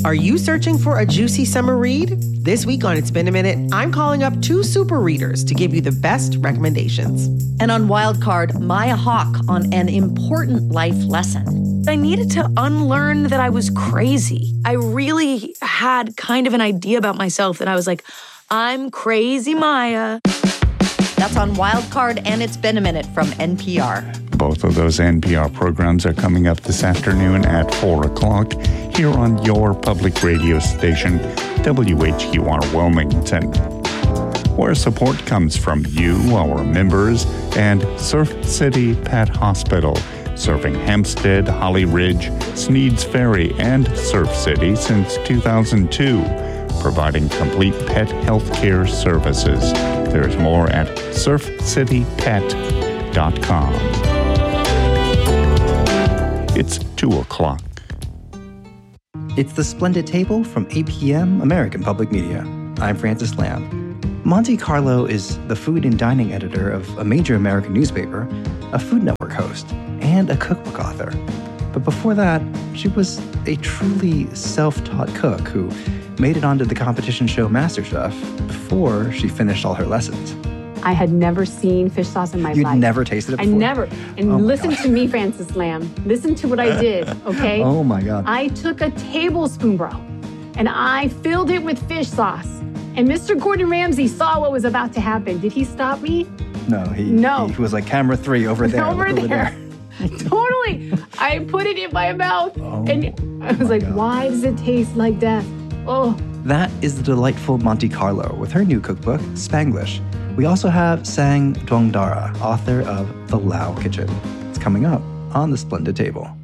Are you searching for a juicy summer read? This week on It's Been a Minute, I'm calling up 2 super readers to give you the best recommendations. And on Wildcard, Maya Hawke on an important life lesson. I needed to unlearn that I was crazy. I really had kind of an idea about myself that I was like, I'm crazy Maya. That's on Wildcard and It's Been a Minute from NPR. Both of those NPR programs are coming up this afternoon at 4 o'clock here on your public radio station, WHQR Wilmington, where support comes from you, our members, and Surf City Pet Hospital, serving Hempstead, Holly Ridge, Sneads Ferry, and Surf City since 2002, providing complete pet health care services. There's more at surfcitypet.com. It's 2 o'clock. It's The Splendid Table from APM, American Public Media. I'm Francis Lamb. Monte Carlo is the food and dining editor of a major American newspaper, a Food Network host, and a cookbook author. But before that, she was a truly self-taught cook who made it onto the competition show MasterChef before she finished all her lessons. I had never seen fish sauce in my life. You'd never tasted it before? I never. And listen to me, Francis Lamb. Listen to what I did, okay? Oh, my God. I took a tablespoon, bro, and I filled it with fish sauce. And Mr. Gordon Ramsay saw what was about to happen. Did he stop me? No. He was like, camera 3 over there. Over there. Totally. I put it in my mouth. And I was like, why does it taste like death? Oh. That is the delightful Monte Carlo with her new cookbook, Spanglish. We also have Sang Dongdara, author of The Lao Kitchen. It's coming up on The Splendid Table.